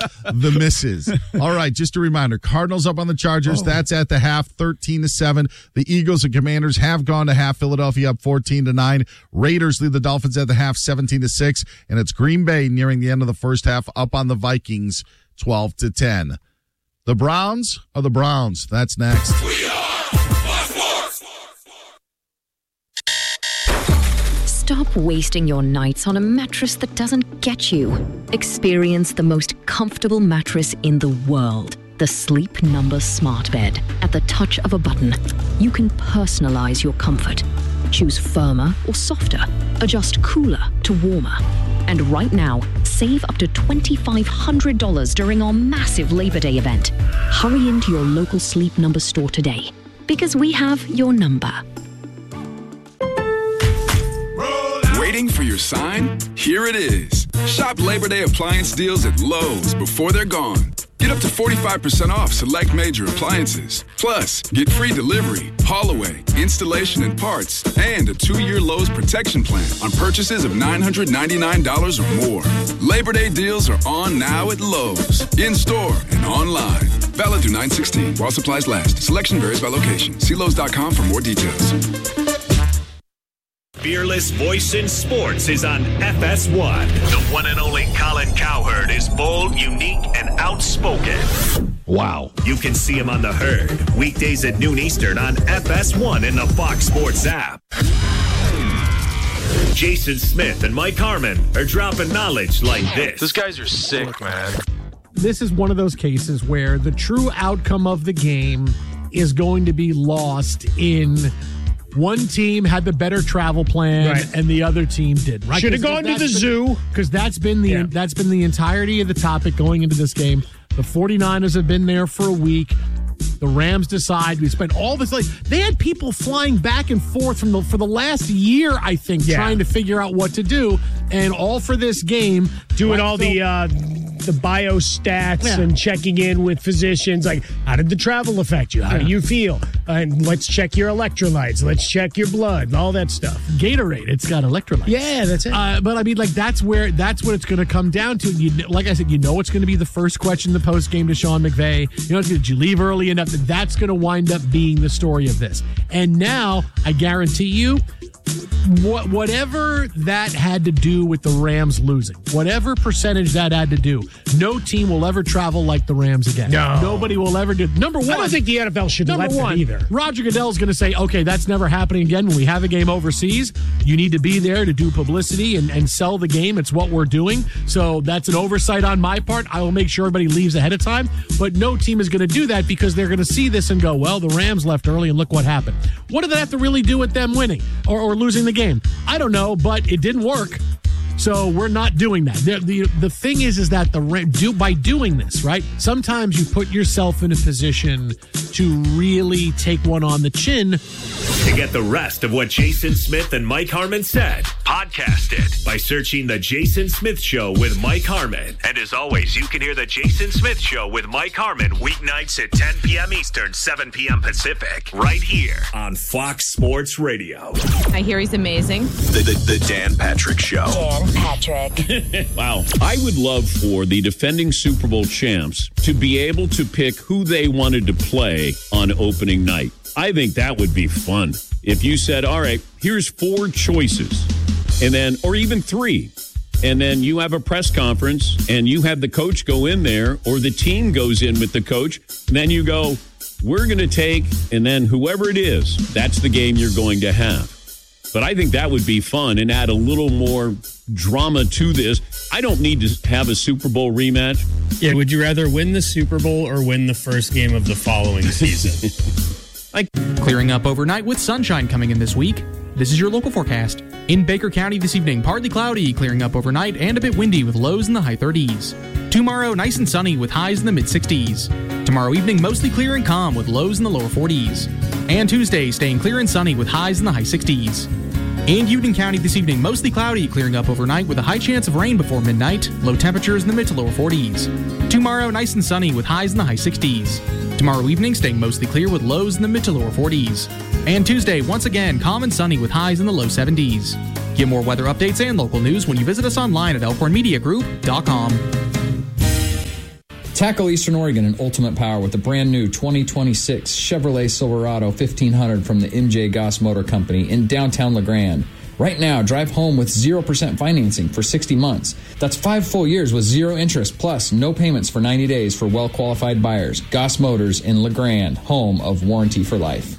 the misses. All right, just a reminder, Cardinals up on the Chargers. That's at the half, 13-7. The Eagles and Commanders have gone to half. Philadelphia up 14-9. Raiders lead the Dolphins at the half, 17-6. And it's Green Bay nearing the end of the first half up on the Vikings, 12-10. The Browns are the Browns. That's next. We are Fox Sports. Stop wasting your nights on a mattress that doesn't get you. Experience the most comfortable mattress in the world. The Sleep Number Smart Bed. At the touch of a button, you can personalize your comfort. Choose firmer or softer. Adjust cooler to warmer. And right now, save up to $2,500 during our massive Labor Day event. Hurry into your local Sleep Number store today, because we have your number. Waiting for your sign? Here it is. Shop Labor Day appliance deals at Lowe's before they're gone. Get up to 45% off select major appliances. Plus, get free delivery, haul away, installation and parts, and a 2-year Lowe's protection plan on purchases of $999 or more. Labor Day deals are on now at Lowe's, in-store and online. Valid through 9/16 while supplies last. Selection varies by location. See Lowe's.com for more details. Fearless voice in sports is on FS1. The one and only Colin Cowherd is bold, unique, and outspoken. Wow. You can see him on The Herd, weekdays at noon Eastern on FS1 in the Fox Sports app. Jason Smith and Mike Harmon are dropping knowledge like this. Those guys are sick, man. This is one of those cases where the true outcome of the game is going to be lost in one team had the better travel plan and the other team didn't. Right? Should have gone to the zoo. Because that's been the entirety of the topic going into this game. The 49ers have been there for a week. The Rams decide. We spent all this. They had people flying back and forth for the last year, I think, trying to figure out what to do, and all for this game. Doing all the biostats and checking in with physicians. Like, how did the travel affect you? How do you feel? And let's check your electrolytes. Let's check your blood. All that stuff. Gatorade. It's got electrolytes. Yeah, that's it. But I mean, that's what it's going to come down to. Like I said, it's going to be the first question in the post game to Sean McVay. Did you leave early enough? That's going to wind up being the story of this. And now, I guarantee you, whatever that had to do with the Rams losing, whatever percentage that had to do, no team will ever travel like the Rams again. No. Nobody will ever do. Number one, I don't think the NFL should let them either. Roger Goodell's going to say, okay, that's never happening again. When we have a game overseas, you need to be there to do publicity and sell the game. It's what we're doing. So that's an oversight on my part. I will make sure everybody leaves ahead of time. But no team is going to do that because they're going to see this and go, well, the Rams left early and look what happened. What did that have to really do with them winning or losing the game? I don't know, but it didn't work. So we're not doing that. The thing is that by doing this, right, sometimes you put yourself in a position to really take one on the chin. To get the rest of what Jason Smith and Mike Harmon said, podcast it by searching The Jason Smith Show with Mike Harmon. And as always, you can hear The Jason Smith Show with Mike Harmon weeknights at 10 p.m. Eastern, 7 p.m. Pacific, right here on Fox Sports Radio. I hear he's amazing. The Dan Patrick Show. Dan Patrick. Wow. I would love for the defending Super Bowl champs to be able to pick who they wanted to play on opening night. I think that would be fun. If you said, all right, here's 4 choices, and then, or even 3, and then you have a press conference and you have the coach go in there, or the team goes in with the coach, and then you go, we're going to take, and then whoever it is, that's the game you're going to have. But I think that would be fun and add a little more drama to this. I don't need to have a Super Bowl rematch. Yeah, would you rather win the Super Bowl or win the first game of the following season? Clearing up overnight with sunshine coming in this week. This is your local forecast. In Baker County this evening, partly cloudy, clearing up overnight, and a bit windy with lows in the high 30s. Tomorrow, nice and sunny with highs in the mid-60s. Tomorrow evening, mostly clear and calm with lows in the lower 40s. And Tuesday, staying clear and sunny with highs in the high 60s. In Union County this evening, mostly cloudy, clearing up overnight with a high chance of rain before midnight. Low temperatures in the mid to lower 40s. Tomorrow, nice and sunny with highs in the high 60s. Tomorrow evening, staying mostly clear with lows in the mid to lower 40s. And Tuesday, once again, calm and sunny with highs in the low 70s. Get more weather updates and local news when you visit us online at elkhornmediagroup.com. Tackle Eastern Oregon in ultimate power with the brand new 2026 Chevrolet Silverado 1500 from the MJ Goss Motor Company in downtown LeGrand. Right now, drive home with 0% financing for 60 months. That's 5 full years with zero interest, plus no payments for 90 days for well-qualified buyers. Goss Motors in LeGrand, home of Warranty for Life.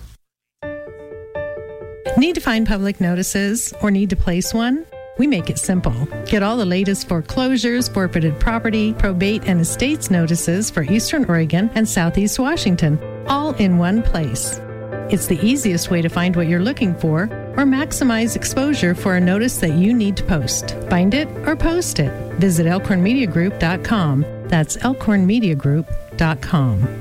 Need to find public notices or need to place one? We make it simple. Get all the latest foreclosures, forfeited property, probate, and estates notices for Eastern Oregon and Southeast Washington, all in one place. It's the easiest way to find what you're looking for or maximize exposure for a notice that you need to post. Find it or post it. Visit elkhornmediagroup.com. That's elkhornmediagroup.com.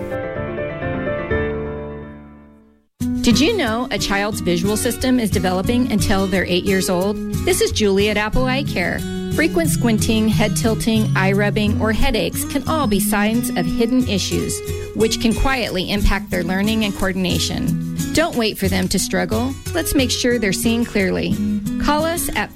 Did you know a child's visual system is developing until they're 8 years old? This is Julie at Apple Eye Care. Frequent squinting, head tilting, eye rubbing, or headaches can all be signs of hidden issues, which can quietly impact their learning and coordination. Don't wait for them to struggle. Let's make sure they're seeing clearly. Call us at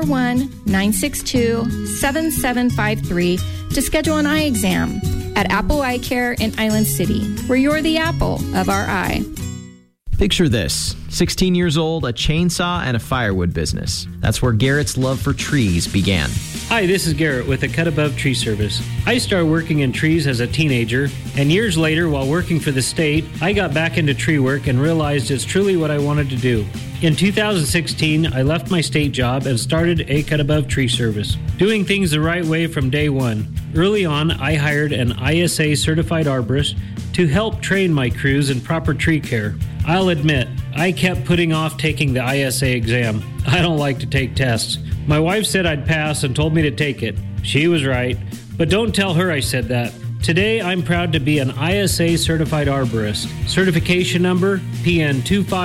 541-962-7753 to schedule an eye exam at Apple Eye Care in Island City, where you're the apple of our eye. Picture this, 16 years old, a chainsaw, and a firewood business. That's where Garrett's love for trees began. Hi, this is Garrett with the Cut Above Tree Service. I started working in trees as a teenager, and years later, while working for the state, I got back into tree work and realized it's truly what I wanted to do. In 2016, I left my state job and started a Cut Above Tree Service, doing things the right way from day one. Early on, I hired an ISA certified arborist to help train my crews in proper tree care. I'll admit, I kept putting off taking the ISA exam. I don't like to take tests. My wife said I'd pass and told me to take it. She was right, but don't tell her I said that. Today, I'm proud to be an ISA certified arborist. Certification number PN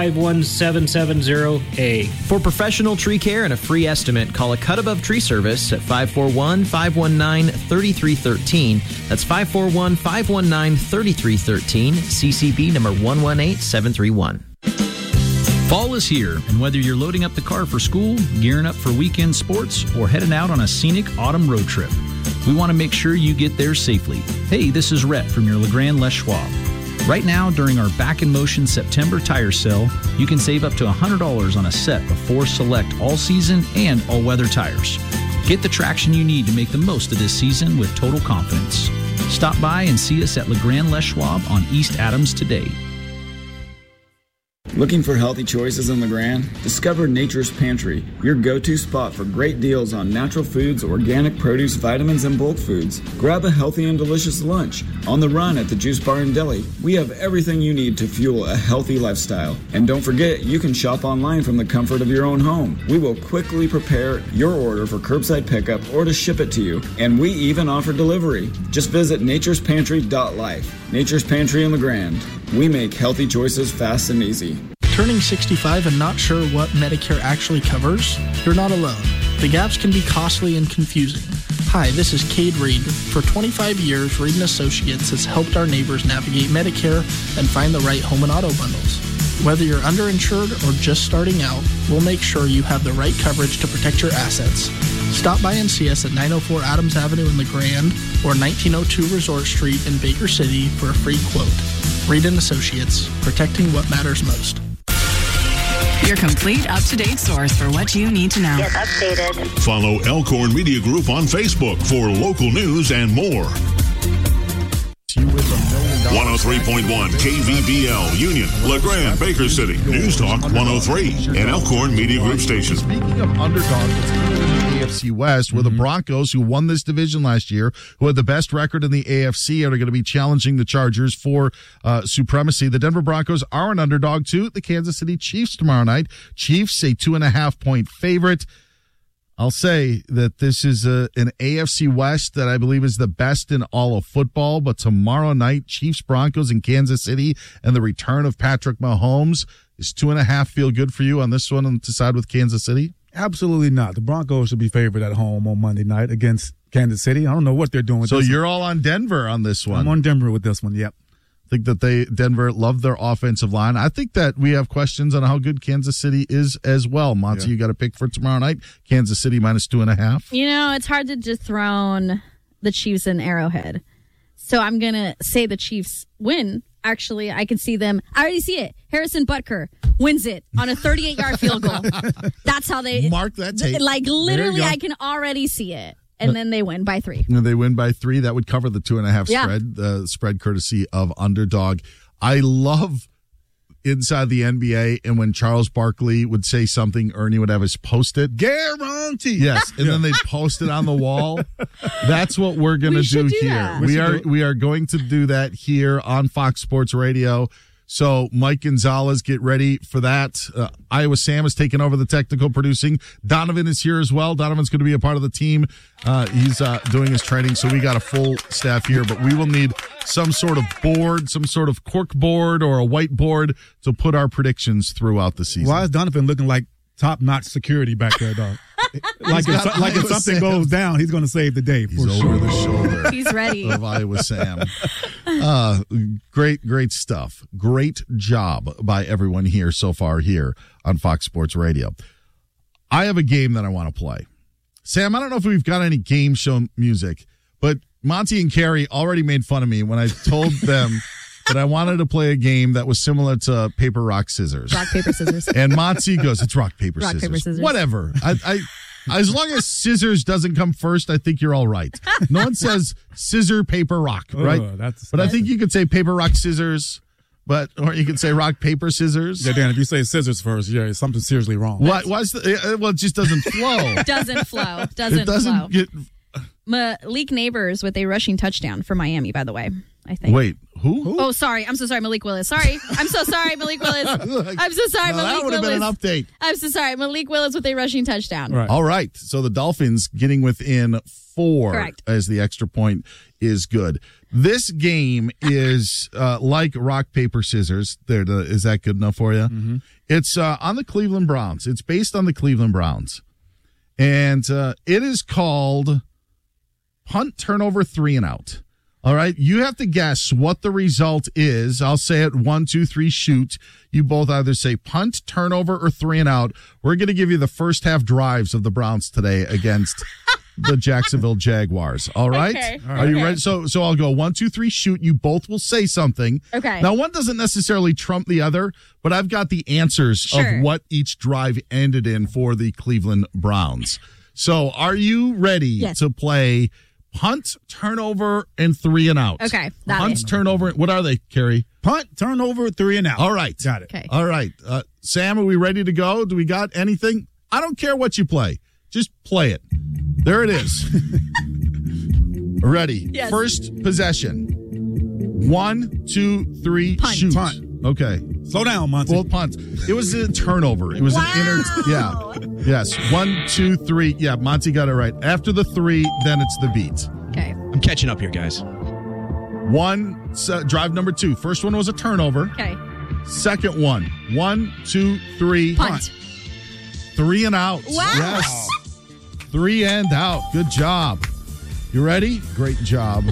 251770A. For professional tree care and a free estimate, call a Cut Above Tree Service at 541-519-3313. That's 541-519-3313, CCB number 118731. Fall is here, and whether you're loading up the car for school, gearing up for weekend sports, or heading out on a scenic autumn road trip, we want to make sure you get there safely. Hey, this is Rhett from your LeGrand Les Schwab. Right now, during our Back in Motion September tire sale, you can save up to $100 on a set of 4 select all-season and all-weather tires. Get the traction you need to make the most of this season with total confidence. Stop by and see us at LeGrand Les Schwab on East Adams today. Looking for healthy choices in LeGrand? Discover Nature's Pantry, your go-to spot for great deals on natural foods, organic produce, vitamins, and bulk foods. Grab a healthy and delicious lunch. On the run at the Juice Bar and Deli, we have everything you need to fuel a healthy lifestyle. And don't forget, you can shop online from the comfort of your own home. We will quickly prepare your order for curbside pickup or to ship it to you. And we even offer delivery. Just visit naturespantry.life. Nature's Pantry in LeGrand. We make healthy choices fast and easy. Turning 65 and not sure what Medicare actually covers? You're not alone. The gaps can be costly and confusing. Hi, this is Cade Reed. For 25 years, Reed & Associates has helped our neighbors navigate Medicare and find the right home and auto bundles. Whether you're underinsured or just starting out, we'll make sure you have the right coverage to protect your assets. Stop by and see us at 904 Adams Avenue in LeGrand or 1902 Resort Street in Baker City for a free quote. Reed & Associates, protecting what matters most. Your complete up-to-date source for what you need to know. Get updated. Follow Elkhorn Media Group on Facebook for local news and more. 103.1 KVBL, Union, LeGrand, Baker City, News Talk 103, and Elkhorn Media Group Station. Speaking of underdogs, let's keep it in the AFC West, where the Broncos, who won this division last year, who had the best record in the AFC, are going to be challenging the Chargers for supremacy. The Denver Broncos are an underdog to the Kansas City Chiefs tomorrow night. Chiefs, a 2.5-point favorite. I'll say that this is an AFC West that I believe is the best in all of football, but tomorrow night, Chiefs, Broncos in Kansas City, and the return of Patrick Mahomes. Is 2.5 feel good for you on this one and to side with Kansas City? Absolutely not. The Broncos should be favored at home on Monday night against Kansas City. I don't know what they're doing with this. So you're all on Denver on this one? I'm on Denver with this one, yep. I think that Denver love their offensive line. I think that we have questions on how good Kansas City is as well. Monty, you got a pick for tomorrow night? Kansas City minus 2.5. You know, it's hard to dethrone the Chiefs in Arrowhead. So I'm going to say the Chiefs win. Actually, I can see them. I already see it. Harrison Butker wins it on a 38-yard field goal. That's how they mark that tape. Like literally, I can already see it. And then they win by 3. They win by 3. That would cover the 2.5 spread. The spread courtesy of Underdog. I love inside the NBA, and when Charles Barkley would say something, Ernie would have us post it. Guarantee. Yes, and then they'd post it on the wall. That's what we're going to do here. We are going to do that here on Fox Sports Radio. So Mike Gonzalez, get ready for that. Iowa Sam is taking over the technical producing. Donovan is here as well. Donovan's going to be a part of the team. He's doing his training, so we got a full staff here. But we will need some sort of board, some sort of cork board or a whiteboard to put our predictions throughout the season. Why is Donovan looking like top-notch security back there, dog? if something goes down, he's going to save the day. He's over the shoulder. He's ready. Of Iowa Sam. Great stuff. Great job by everyone here so far here on Fox Sports Radio. I have a game that I want to play. Sam, I don't know if we've got any game show music, but Monty and Carrie already made fun of me when I told them that I wanted to play a game that was similar to paper, rock, scissors. Rock, paper, scissors. And Monty goes, it's rock, paper, Rock, scissors. paper, scissors. Whatever. I as long as scissors doesn't come first, I think you're all right. No one says scissor, paper, rock, right? But I think you could say paper, rock, scissors, or you could say rock, paper, scissors. Yeah, Dan, if you say scissors first, something's seriously wrong. Why's it just doesn't flow. Doesn't flow. It doesn't get... Malik Neighbors with a rushing touchdown for Miami, by the way, I think. Wait, who? Oh, sorry. I'm so sorry, Malik Willis. Sorry. I'm so sorry, Malik Willis. I'm so sorry, Malik Willis. That would have been an update. I'm so sorry. Malik Willis with a rushing touchdown. Right. All right. So the Dolphins getting within 4 Correct. As the extra point is good. This game is like rock, paper, scissors. Is that good enough for you? Mm-hmm. It's on the Cleveland Browns. It's based on the Cleveland Browns. And it is called punt, turnover, 3 and out. All right. You have to guess what the result is. I'll say it 1, 2, 3, shoot. You both either say punt, turnover, or 3 and out. We're going to give you the first half drives of the Browns today against the Jacksonville Jaguars. All right. Okay. Are you ready? So I'll go 1, 2, 3, shoot. You both will say something. Okay. Now, one doesn't necessarily trump the other, but I've got the answers of what each drive ended in for the Cleveland Browns. So are you ready to play punt, turnover, and 3 and out? Okay. Punt, turnover. What are they, Carrie? Punt, turnover, 3 and out. All right. Got it. Okay. All right. Sam, are we ready to go? Do we got anything? I don't care what you play. Just play it. There it is. Ready. Yes. First possession. 1, 2, 3, punt. shoot. Punt. Okay. Slow down, Monty. Well, punt. It was a turnover. It was an Yes. 1, 2, 3. Yeah, Monty got it right. After the 3, then it's the beat. Okay. I'm catching up here, guys. Drive number 2. First one was a turnover. Okay. Second one. 1, 2, 3. Punt. 3 and out. Wow. Yes. 3 and out. Good job. You ready? Great job.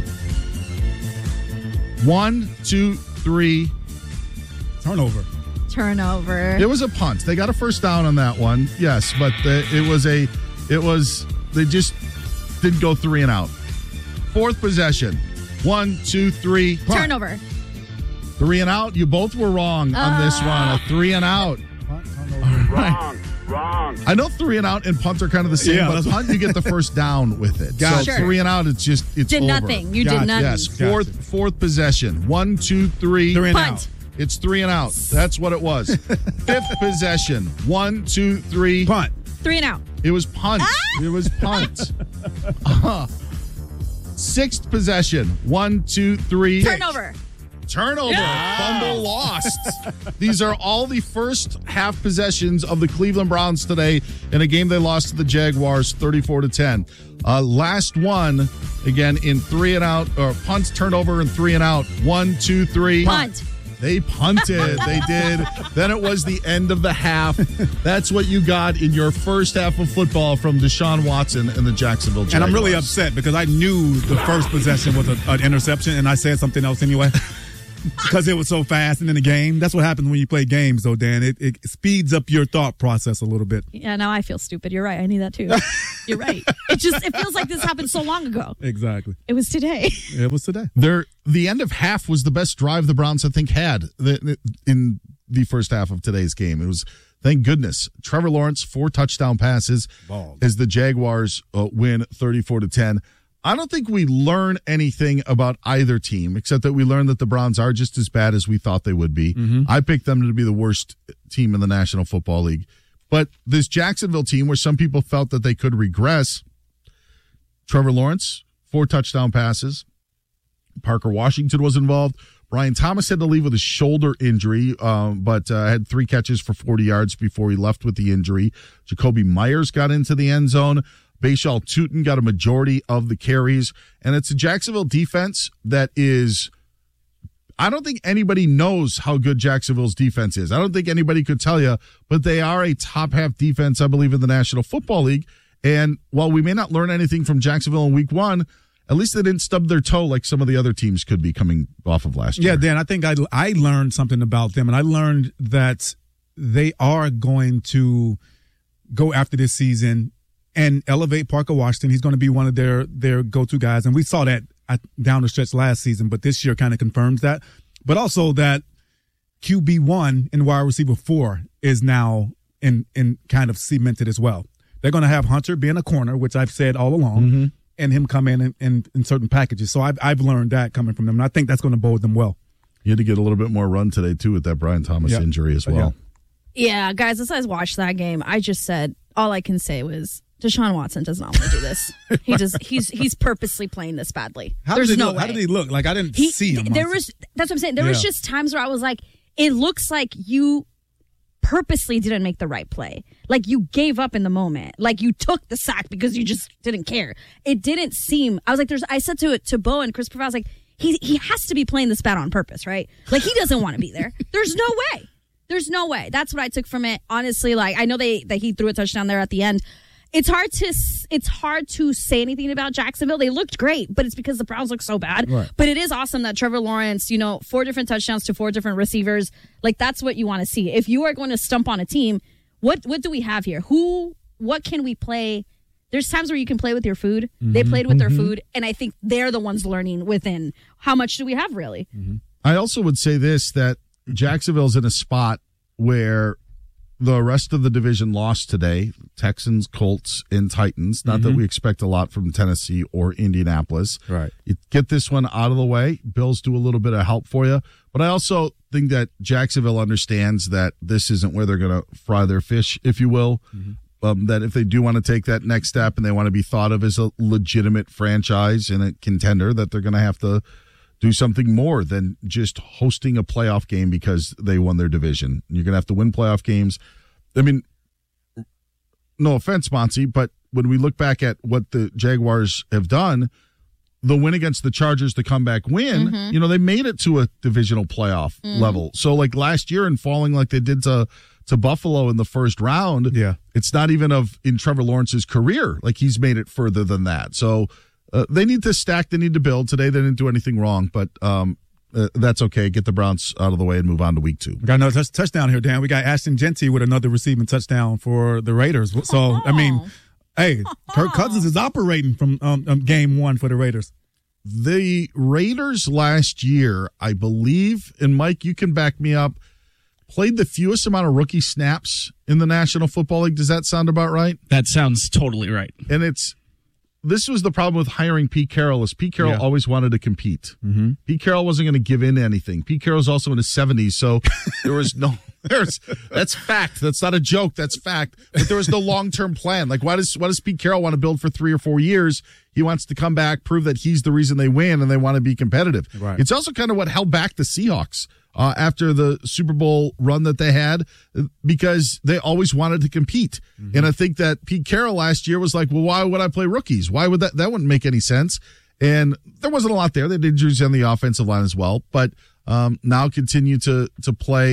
1, 2, 3. Turnover. It was a punt. They got a first down on that one. Yes, but they just didn't go 3 and out. Fourth possession. 1, 2, 3. Punt. Turnover. 3 and out. You both were wrong on this one. A 3 and out. Wrong. I know 3 and out and punt are kind of the same, but punt you get the first down with it. Gotcha. So 3 and out, it's did over. nothing. You did nothing. Yes. Fourth possession. 1, 2, 3. 3 and punt. out. It's 3 and out. That's what it was. Fifth possession. 1, 2, 3. Punt. 3 and out. It was punt. It was punt. Sixth possession. 1, 2, 3. Turnover. Fumble lost. These are all the first half possessions of the Cleveland Browns today in a game they lost to the Jaguars 34-10. Last one, again, in 3 and out, or punt, turnover, and 3 and out. 1, 2, 3. Punt. They punted. They did. Then it was the end of the half. That's what you got in your first half of football from Deshaun Watson and the Jacksonville Jaguars. And I'm really upset because I knew the first possession was an interception, and I said something else anyway. because it was so fast and in the game. That's what happens when you play games, though, Dan. It speeds up your thought process a little bit. Yeah, now I feel stupid. You're right. I need that too. You're right. It feels like this happened so long ago. Exactly. It was today. It was today. The end of half was the best drive the Browns, I think, had in the first half of today's game. It was, thank goodness, Trevor Lawrence, 4 touchdown passes as the Jaguars win 34-10. I don't think we learn anything about either team, except that we learned that the Browns are just as bad as we thought they would be. Mm-hmm. I picked them to be the worst team in the National Football League. But this Jacksonville team, where some people felt that they could regress, Trevor Lawrence, 4 touchdown passes. Parker Washington was involved. Brian Thomas had to leave with a shoulder injury, but had 3 catches for 40 yards before he left with the injury. Jacoby Myers got into the end zone. Bashal Tutin got a majority of the carries. And it's a Jacksonville defense that is, I don't think anybody knows how good Jacksonville's defense is. I don't think anybody could tell you, but they are a top half defense, I believe, in the National Football League. And while we may not learn anything from Jacksonville in week 1, at least they didn't stub their toe like some of the other teams could be coming off of last year. Yeah, Dan, I think I learned something about them, and I learned that they are going to go after this season and elevate Parker Washington. He's going to be one of their go-to guys, and we saw that down the stretch last season, but this year kind of confirms that. But also that QB1 and wide receiver 4 is now in kind of cemented as well. They're going to have Hunter being a corner, which I've said all along. Mm-hmm. And him come in certain packages. So I've learned that coming from them, and I think that's going to bode them well. You had to get a little bit more run today, too, with that Brian Thomas injury as well. Yeah, guys, as I watched that game, I just said, all I can say was, Deshaun Watson does not want to do this. He's purposely playing this badly. How did he look? Like, I didn't see him. That's what I'm saying. There was just times where I was like, it looks like you purposely didn't make the right play. Like you gave up in the moment. Like you took the sack because you just didn't care. It didn't seem, I was like, I said to Bo and Chris Provell, I was like, he has to be playing this bad on purpose, right? Like he doesn't want to be there. There's no way. There's no way. That's what I took from it. Honestly, like I know that he threw a touchdown there at the end. It's hard to say anything about Jacksonville. They looked great, but it's because the Browns look so bad. Right. But it is awesome that Trevor Lawrence, 4 different touchdowns to 4 different receivers. Like that's what you want to see. If you are going to stump on a team, what do we have here? What can we play? There's times where you can play with your food. Mm-hmm. They played with their food, and I think they're the ones learning within how much do we have really. Mm-hmm. I also would say this, that Jacksonville's in a spot where the rest of the division lost today. Texans, Colts, and Titans. Not that we expect a lot from Tennessee or Indianapolis. Right. You get this one out of the way. Bills do a little bit of help for you. But I also think that Jacksonville understands that this isn't where they're going to fry their fish, if you will. Mm-hmm. That if they do want to take that next step and they want to be thought of as a legitimate franchise and a contender, that they're going to have to do something more than just hosting a playoff game because they won their division. You're going to have to win playoff games. I mean, no offense, Monty, but when we look back at what the Jaguars have done, the win against the Chargers, the comeback win, they made it to a divisional playoff level. So like last year and falling like they did to Buffalo in the first round, it's not even in Trevor Lawrence's career. Like he's made it further than that. So they need to stack. They need to build. Today they didn't do anything wrong, but that's okay. Get the Browns out of the way and move on to week 2. We got another touchdown here, Dan. We got Ashton Genty with another receiving touchdown for the Raiders. So, I mean, hey, Kirk Cousins is operating from game 1 for the Raiders. The Raiders last year, I believe, and Mike, you can back me up, played the fewest amount of rookie snaps in the National Football League. Does that sound about right? That sounds totally right. And this was the problem with hiring Pete Carroll, is Pete Carroll always wanted to compete. Mm-hmm. Pete Carroll wasn't going to give in to anything. Pete Carroll's also in his 70s, so there was that's fact. That's not a joke. That's fact. But there was no long-term plan. Like, why does Pete Carroll want to build for 3 or 4 years? He wants to come back, prove that he's the reason they win, and they want to be competitive. Right. It's also kind of what held back the Seahawks after the Super Bowl run that they had, because they always wanted to compete. Mm-hmm. And I think that Pete Carroll last year was like, well, why would I play rookies? Why would that wouldn't make any sense. And there wasn't a lot there. They did injuries on the offensive line as well, but now continue to play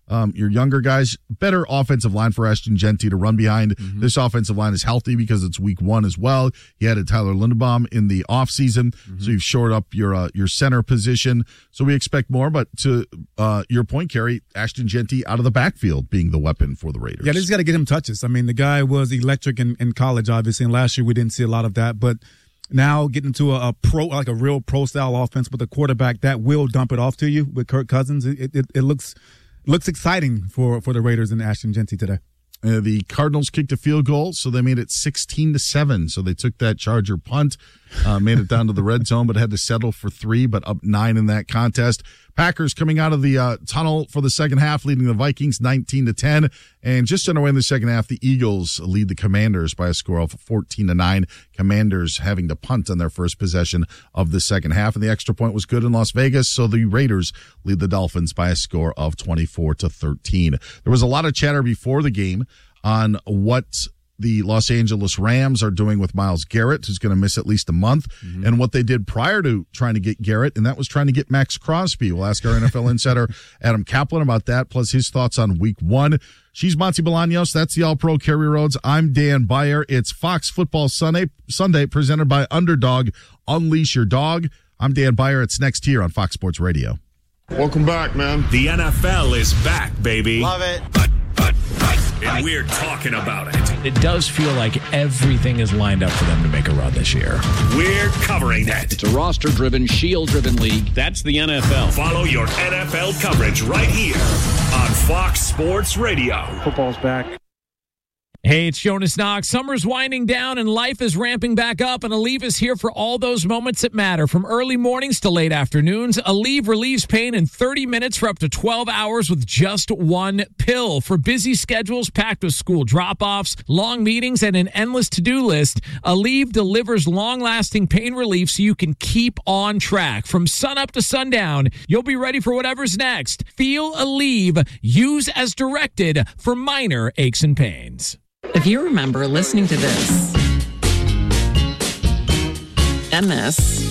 your younger guys. Better offensive line for Ashton Jeanty to run behind. Mm-hmm. This offensive line is healthy because it's week 1 as well. You added Tyler Linderbaum in the offseason, so you've shored up your center position. So we expect more, but to your point, Kerry, Ashton Jeanty out of the backfield being the weapon for the Raiders. Yeah, they just got to get him touches. I mean, the guy was electric in college, obviously, and last year we didn't see a lot of that, but now getting to a pro, like a real pro-style offense with a quarterback that will dump it off to you with Kirk Cousins, it looks exciting for the Raiders and Ashton Jeanty today. The Cardinals kicked a field goal, so they made it 16-7. So they took that Charger punt, made it down to the red zone, but had to settle for 3, but up 9 in that contest. Packers coming out of the tunnel for the second half, leading the Vikings 19-10. And just underway in the second half, the Eagles lead the Commanders by a score of 14-9. Commanders having to punt on their first possession of the second half. And the extra point was good in Las Vegas, so the Raiders lead the Dolphins by a score of 24-13. There was a lot of chatter before the game on what the Los Angeles Rams are doing with Myles Garrett, who's going to miss at least a month, and what they did prior to trying to get Garrett, and that was trying to get Max Crosby. We'll ask our NFL insider Adam Kaplan about that, plus his thoughts on week 1. She's Monty Bolaños. That's the All-Pro Kerry Rhodes. I'm Dan Beyer. It's Fox Football Sunday presented by Underdog. Unleash your dog. I'm Dan Beyer. It's next here on Fox Sports Radio. Welcome back, man. The NFL is back, baby. Love it. And we're talking about it. It does feel like everything is lined up for them to make a run this year. We're covering it. It's a roster-driven, shield-driven league. That's the NFL. Follow your NFL coverage right here on Fox Sports Radio. Football's back. Hey, it's Jonas Knox. Summer's winding down and life is ramping back up, and Aleve is here for all those moments that matter. From early mornings to late afternoons, Aleve relieves pain in 30 minutes for up to 12 hours with just one pill. For busy schedules packed with school drop-offs, long meetings, and an endless to-do list, Aleve delivers long-lasting pain relief so you can keep on track. From sunup to sundown, you'll be ready for whatever's next. Feel Aleve. Use as directed for minor aches and pains. If you remember listening to this and this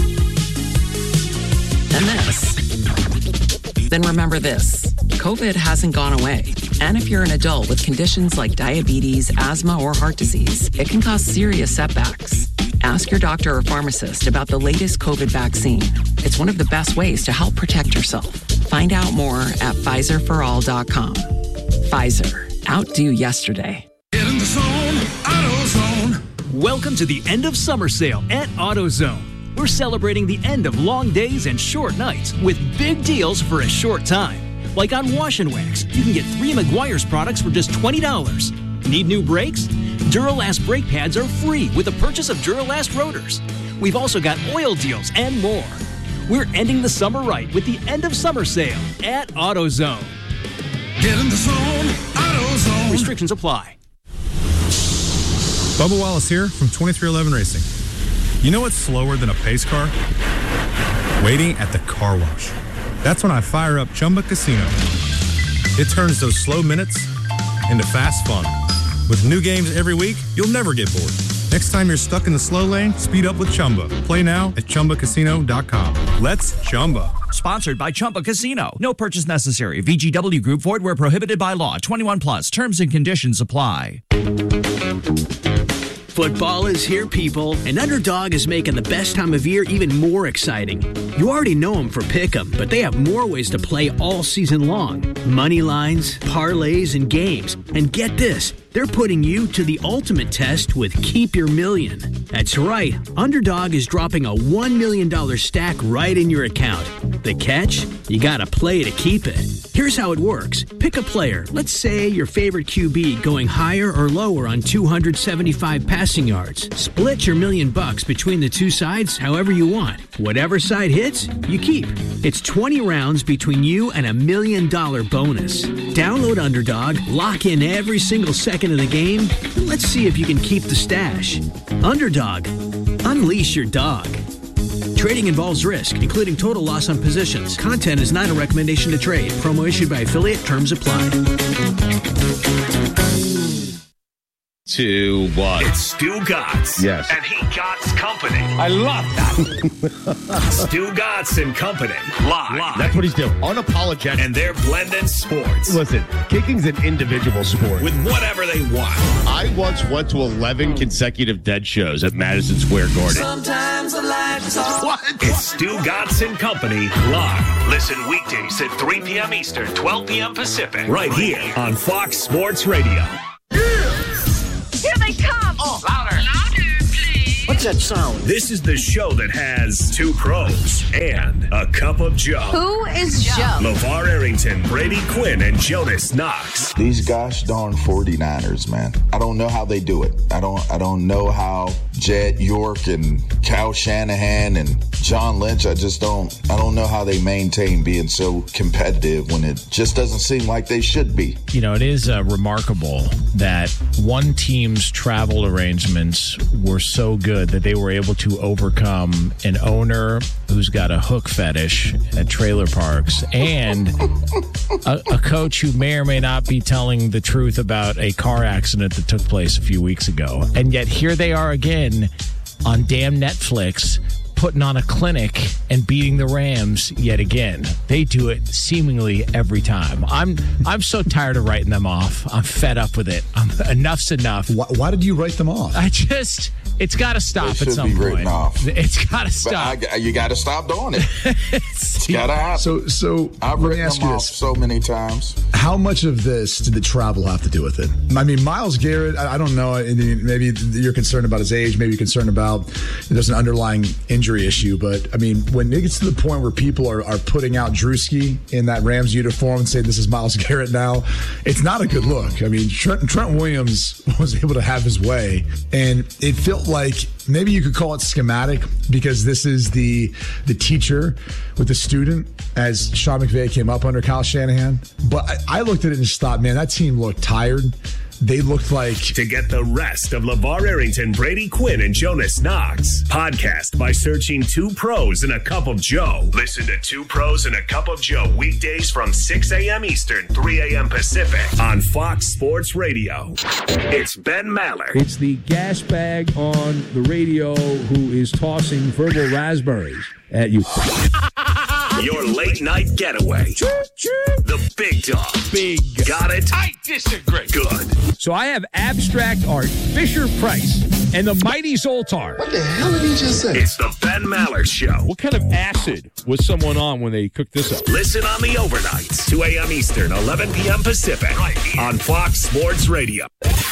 and this, then remember this. COVID hasn't gone away. And if you're an adult with conditions like diabetes, asthma, or heart disease, it can cause serious setbacks. Ask your doctor or pharmacist about the latest COVID vaccine. It's one of the best ways to help protect yourself. Find out more at PfizerForAll.com. Pfizer. Outdo yesterday. Get in the zone, AutoZone. Welcome to the end of summer sale at AutoZone. We're celebrating the end of long days and short nights with big deals for a short time. Like on Wash and Wax, you can get 3 Meguiar's products for just $20. Need new brakes? Duralast brake pads are free with the purchase of Duralast rotors. We've also got oil deals and more. We're ending the summer right with the end of summer sale at AutoZone. Get in the zone, AutoZone. Restrictions apply. Bubba Wallace here from 2311 Racing. You know what's slower than a pace car? Waiting at the car wash. That's when I fire up Chumba Casino. It turns those slow minutes into fast fun. With new games every week, you'll never get bored. Next time you're stuck in the slow lane, speed up with Chumba. Play now at ChumbaCasino.com. Let's Chumba. Sponsored by Chumba Casino. No purchase necessary. VGW Group. Void where prohibited by law. 21 plus. Terms and conditions apply. Football is here, people, and Underdog is making the best time of year even more exciting. You already know them for Pick'em, but they have more ways to play all season long. Money lines, parlays, and games. And get this, they're putting you to the ultimate test with Keep Your Million. That's right, Underdog is dropping a $1 million stack right in your account. The catch? You gotta play to keep it. Here's how it works. Pick a player, let's say your favorite QB, going higher or lower on 275 passing yards. Split your $1 million between the two sides however you want. Whatever side hits, you keep. It's 20 rounds between you and $1 million bonus. Download Underdog, lock in every single second of the game, and let's see if you can keep the stash. Underdog. Unleash your dog. Trading involves risk, including total loss on positions. Content is not a recommendation to trade. Promo issued by affiliate. Terms apply. to what? It's Stu Gatz. Yes. And he Gatz Company. I love that. Stu Gatz and Company. Live. That's what he's doing. Unapologetic. And they're blending sports. Listen, kicking's an individual sport. With whatever they want. I once went to 11 consecutive dead shows at Madison Square Garden. Sometimes the lights off. What? It's Stu Gatz and Company live. Listen weekdays at 3 p.m. Eastern, 12 p.m. Pacific. Right here on Fox Sports Radio. Here they come! Oh, louder. Louder, please. What's that sound? This is the show that has two pros and a cup of Joe. Who is Joe? LeVar Arrington, Brady Quinn, and Jonas Knox. These gosh darn 49ers, man. I don't know how they do it. I don't know how Jed York and Kyle Shanahan and John Lynch, I don't know how they maintain being so competitive when it just doesn't seem like they should be. You know, it is remarkable that one team's travel arrangements were so good that they were able to overcome an owner who's got a hook fetish at trailer parks and a coach who may or may not be telling the truth about a car accident that took place a few weeks ago. And yet here they are again on damn Netflix putting on a clinic and beating the Rams yet again. They do it seemingly every time. I'm so tired of writing them off. I'm fed up with it. Enough's enough. Why did you write them off? It's got to stop at some point. It's got to stop. You got to stop doing it. It's got to happen. So I've let me written ask them you off this. so many times. How much of this did the travel have to do with it? I mean, Myles Garrett, I don't know. Maybe you're concerned about his age. Maybe you're concerned about there's an underlying injury issue. But, I mean, when it gets to the point where people are putting out Drewski in that Rams uniform and saying this is Myles Garrett now, it's not a good look. I mean, Trent Williams was able to have his way. And it felt like maybe you could call it schematic because this is the teacher with the student as Sean McVay came up under Kyle Shanahan. But I looked at it and just thought, man, that team looked tired. They looked like... To get the rest of LeVar Arrington, Brady Quinn, and Jonas Knox. Podcast by searching Two Pros and a Cup of Joe. Listen to Two Pros and a Cup of Joe weekdays from 6 a.m. Eastern, 3 a.m. Pacific on Fox Sports Radio. It's Ben Maller. It's the gas bag on the radio who is tossing verbal raspberries at you. Your late night getaway. The big dog. Big. Got it? I disagree. Good. So I have abstract art, Fisher Price, and the mighty Zoltar. What the hell did he just say? It's the Ben Maller Show. What kind of acid was someone on when they cooked this up? Listen on the overnights, 2 a.m. Eastern, 11 p.m. Pacific, right here on Fox Sports Radio.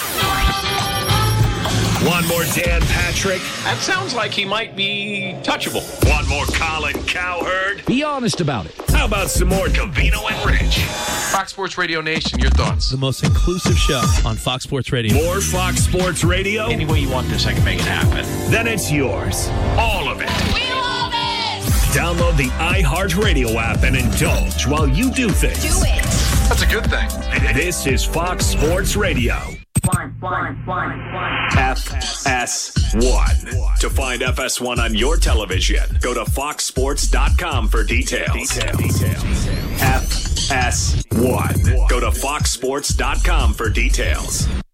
One more Dan Patrick. That sounds like he might be touchable. One more Colin Cowherd. Be honest about it. How about some more Covino and Rich? Fox Sports Radio Nation, your thoughts? The most inclusive show on Fox Sports Radio. More Fox Sports Radio? Any way you want this, I can make it happen. Then it's yours. All of it. We love it! Download the iHeartRadio app and indulge while you do things. Do it. That's a good thing. This is Fox Sports Radio. FS1. To find FS1 on your television, go to foxsports.com for details. FS1. Go to foxsports.com for details.